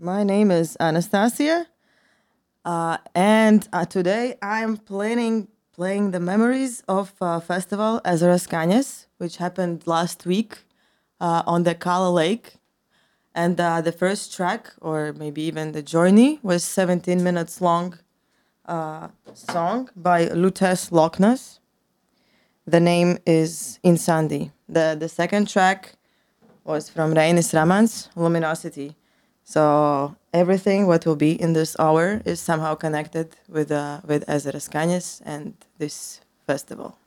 My name is Anastasia, and today I'm playing the memories of festival Ezeras Cañas, which happened last week on the Kala Lake. And the first track, or maybe even the journey, was 17 minutes long song by Lutes Lochnas. The name is Insandi. The second track was from Reinis Ramans, Luminosity. So everything what will be in this hour is somehow connected with Ezeras Cañas and this festival.